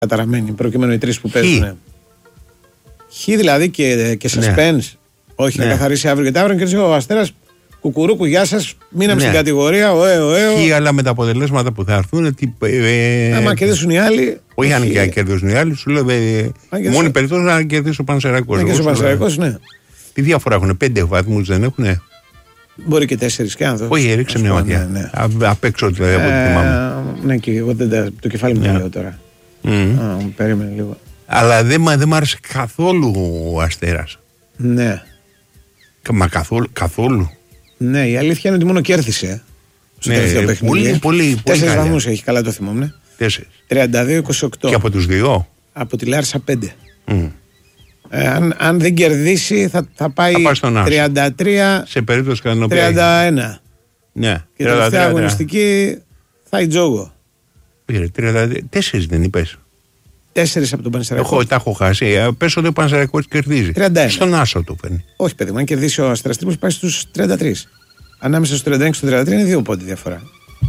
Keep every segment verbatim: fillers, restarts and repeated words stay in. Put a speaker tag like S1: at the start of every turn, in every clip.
S1: καταραμένοι, προκειμένου οι τρεις που παίζουν. Χ δηλαδή και, και suspense. Ναι. Όχι, ναι. Να καθαρίσει αύριο και τα αύριο και ο Αστέρας. Κουκουρούκου, γεια σας. Μείναμε ναι. στην κατηγορία. Ωε, ωε, ωε.
S2: Χ, αλλά με τα αποτελέσματα που θα έρθουν. Ε,
S1: Άμα κερδίσουν οι άλλοι.
S2: Όχι, αν και κερδίσουν οι άλλοι, σου λέω. Ε, μόνη περίπτωση να κερδίσει ο Πανσεραϊκός.
S1: Να κερδίσει ο Πανσεραϊκός, ναι.
S2: Τι διαφορά έχουν, πέντε βαθμούς δεν έχουν.
S1: Μπορεί και τέσσερις και αν δω.
S2: Όχι, έριξε μια ματιά. Ναι, ναι. Απ' έξω δηλαδή από ό,τι θυμάμαι.
S1: Ναι, και εγώ δεν, το κεφάλι μου δεν λέω τώρα. Περίμενε λίγο.
S2: Αλλά δεν μ' άρεσε καθόλου ο Αστέρας.
S1: Ναι.
S2: Μα καθόλου. καθόλου.
S1: Ναι, η αλήθεια είναι ότι μόνο κέρδισε. Στο
S2: ναι,
S1: τελευταίο παιχνίδι.
S2: Πολύ, πολύ,
S1: Τέσσερις βαθμούς έχει, καλά το θυμόμαι.
S2: Τέσσερις.
S1: τριάντα δύο είκοσι οκτώ.
S2: Και από τους δύο.
S1: Από τη Λάρισα πέντε. Mm. Ε, αν, αν δεν κερδίσει θα, θα πάει
S2: θα
S1: τριάντα τρία.
S2: Σε περίπτωση κατά την οποία.
S1: τριάντα ένα.
S2: Ναι.
S1: Και τελευταία αγωνιστική θα η Τζόγο.
S2: Τέσσερις δεν είπες.
S1: Τέσσερις από τον Πανσεραϊκό.
S2: Εγώ τα έχω χάσει. Πες ότι ο Πανσεραϊκός κερδίζει.
S1: τριάντα ένα.
S2: Στον άσο του φέρνει.
S1: Όχι, παιδί μου, αν κερδίσει ο Αστέρας Τρίπολης πάει στους τριάντα τρία. Ανάμεσα στους τριάντα ένα και στους τριάντα τρία είναι δύο πόντι διαφορά.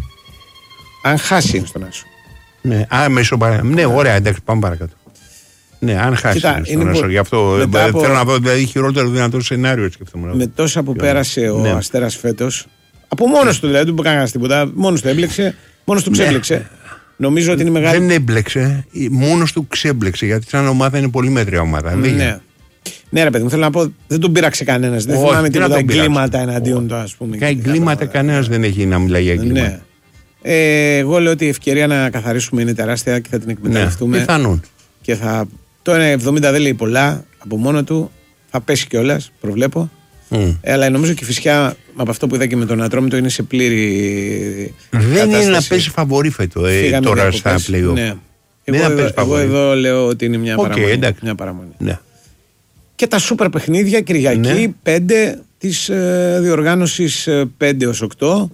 S1: Αν χάσει είναι στον άσο.
S2: Ναι, α, μέσω παρα... ναι, ωραία, εντάξει, πάμε παρακάτω. Ναι, αν χάσει Κοίτα, είναι στον άσο. Που... Γι' αυτό από... θέλω να δω δηλαδή χειρότερο δυνατό σενάριο. Σκεφτόμουν.
S1: Με τόσα που πέρασε ο ναι. Αστέρας φέτος, από μόνος του δηλαδή, του έκανε τίποτα, μόνος του έμπλεξε, μόνος του ξέμπλεξε. Ναι. Νομίζω ότι είναι μεγάλη.
S2: Δεν έμπλεξε, μόνος του ξέμπλεξε γιατί σαν ομάδα είναι πολύ μέτρια ομάδα.
S1: Ναι. Ναι, ρε παιδί μου, θέλω να πω, δεν τον πείραξε κανένας. Δεν θυμάμαι τίποτα εγκλήματα εναντίον του, ας πούμε.
S2: Εγκλήματα κανένας δεν έχει να μιλάει για εγκλήματα.
S1: Ναι. Ε, εγώ λέω ότι η ευκαιρία να καθαρίσουμε είναι τεράστια και θα την εκμεταλλευτούμε.
S2: Ναι, πιθανόν.
S1: Και θα. Το ένα εβδομήντα δεν λέει πολλά από μόνο του. Θα πέσει κιόλας, προβλέπω. Mm. Ε, αλλά νομίζω και η Φυσιά από αυτό που είδα και με τον Ατρόμητο είναι σε πλήρη.
S2: Δεν κατάσταση. Είναι να παίζει φαβορί φέτο ε, τώρα στα play-off.
S1: Ναι. Εγώ, εδώ, εγώ εδώ λέω ότι είναι μια, okay, παραμονή, μια παραμονή. Ναι. Και τα σούπερ παιχνίδια Κυριακή ναι. πέντε της ε, διοργάνωσης πέντε έως οκτώ.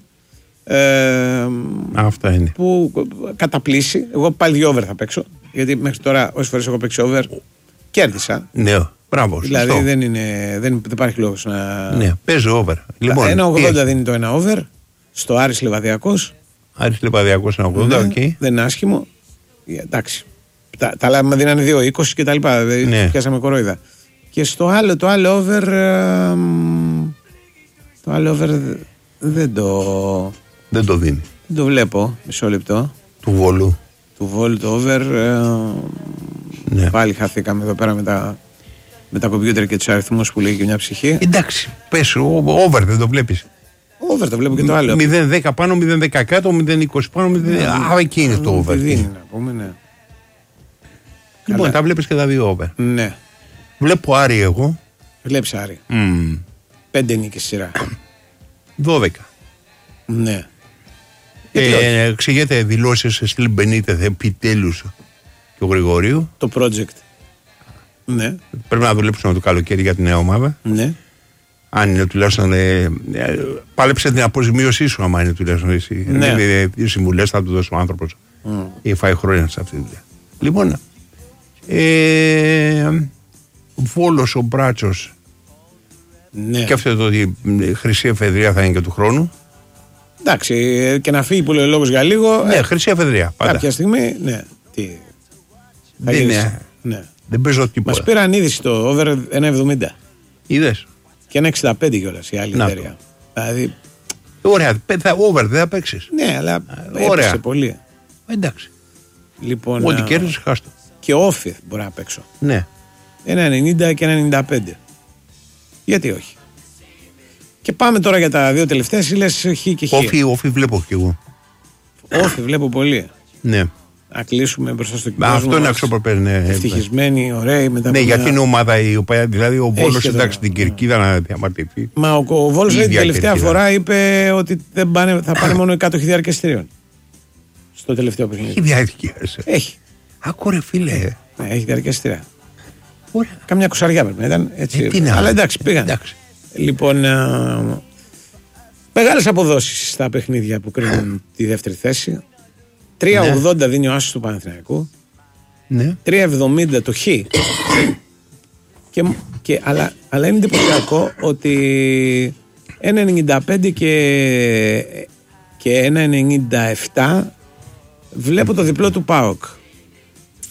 S1: Ε,
S2: Αυτά είναι.
S1: Που καταπλήσει. Εγώ πάλι δύο over θα παίξω. Γιατί μέχρι τώρα όσες φορές έχω παίξει over κέρδισα.
S2: Ναι, μπράβο.
S1: Δηλαδή δεν, είναι, δεν, δεν υπάρχει λόγος να.
S2: Ναι, παίζω over. Λοιπόν,
S1: ένα ογδόντα δίνει το ένα over. Στο Άρης Λεβαδιακός.
S2: Άρης Λεβαδιακός ένα ογδόντα, οκ.
S1: Okay. Δεν είναι άσχημο. Εντάξει. Τα, τα άλλα με δίνανε δύο είκοσι και τα λοιπά. Ναι. Πιάσαμε κορόιδα. Και στο άλλο, το άλλο over. Ε, το άλλο over δεν το.
S2: Δεν το δίνει.
S1: Δεν το βλέπω. Μισό λεπτό.
S2: Του Βόλου.
S1: Του Βόλου το over. Ε, ναι. Πάλι χαθήκαμε εδώ πέρα με τα, με τα κομπιούτερ και τους αριθμούς που λέει και μια ψυχή.
S2: Εντάξει. Πες, over δεν το βλέπεις.
S1: Over το βλέπω και το άλλο.
S2: μηδέν δέκα πάνω, μηδέν δέκα κάτω, μηδέν είκοσι πάνω, μηδέν... Ναι, α, εκεί είναι το over.
S1: Δίνει, να πούμε, ναι.
S2: Λοιπόν, αλλά... τα βλέπεις και τα δύο over.
S1: Ναι.
S2: Βλέπω Άρη εγώ.
S1: Βλέπεις Άρη.
S2: Mm.
S1: Πέντε νίκες σειρά.
S2: Δώδεκα.
S1: Ναι.
S2: Ε, εξηγείται δηλώσεις σε στυλ Μπενίτεθ επιτέλους του Γρηγορίου.
S1: Το project. Ναι.
S2: Πρέπει να δουλέψουμε το καλοκαίρι για τη νέα ομάδα.
S1: Ναι.
S2: Αν είναι τουλάχιστον. Ε, ε, πάλεψε την αποζημίωσή σου, άμα είναι τουλάχιστον εσύ.
S1: Ναι.
S2: Δηλαδή, οι συμβουλές θα του δώσει ο άνθρωπος. Mm. Ή φάει χρόνια σε αυτή τη δουλειά. Λοιπόν. Ε, Βόλος ο Μπράτσος.
S1: Ναι.
S2: Και αυτό το ότι η χρυσή εφεδρεία θα είναι και του χρόνου.
S1: Εντάξει, και να φύγει που λέει ο λόγος για λίγο.
S2: Ναι, ε, χρυσή εφεδρεία. Πάντα.
S1: Κάποια στιγμή, ναι. Τι.
S2: Δεν είναι. Ναι. Δεν παίζω τίποτα.
S1: Μας πήραν είδηση το over ένα εβδομήντα.
S2: Είδες.
S1: Και ένα εξήντα πέντε κιόλας η άλλη να, εταιρεία. Δηλαδή.
S2: Ωραία, θα, over δεν θα παίξεις.
S1: Ναι, αλλά έπαιξε πολύ.
S2: Εντάξει.
S1: Λοιπόν,
S2: ό,τι κέρδισε, χάστο.
S1: Και όφι μπορεί να παίξω.
S2: Ναι.
S1: Ένα ενενήντα και ένα ενενήντα πέντε. Γιατί όχι. Και πάμε τώρα για τα δύο τελευταία. Λες χ και χ.
S2: Όφι, όφι βλέπω κι εγώ.
S1: Όφι βλέπω πολύ.
S2: Ναι.
S1: Να κλείσουμε μπροστά στο κοινό.
S2: Αυτό είναι αξιοπρεπές. Ναι.
S1: Ευτυχισμένοι, ωραίοι. Μετά
S2: ναι, γιατί είναι ομάδα η οποία. Δηλαδή ο Βόλος εντάξει την Κυρκίδα να διαμαρτυρηθεί.
S1: Μα ο, ο Βόλος την τελευταία Κυρκίδα. Φορά είπε ότι δεν πάνε, θα πάνε μόνο οι κάτοχοι διαρκεστηρίων. Στο τελευταίο παιχνίδι.
S2: Έχει διάρκεια.
S1: Έχει.
S2: Άκουρε φίλε.
S1: Ναι, έχει διαρκεστηρία. Καμιά κουσαριά πρέπει να ήταν. Έτσι.
S2: Ε,
S1: αλλά εντάξει, πήγαν.
S2: Εντάξει.
S1: Λοιπόν, α, μεγάλες αποδόσεις στα παιχνίδια που κρίνουν τη δεύτερη θέση. τρία ογδόντα ναι. Δίνει ο άσος του Παναθηναϊκού.
S2: Ναι.
S1: τρία εβδομήντα το χ. και, και, αλλά, αλλά είναι εντυπωσιακό ότι ένα ενενήντα πέντε και, και ένα ενενήντα επτά βλέπω το διπλό του ΠΑΟΚ.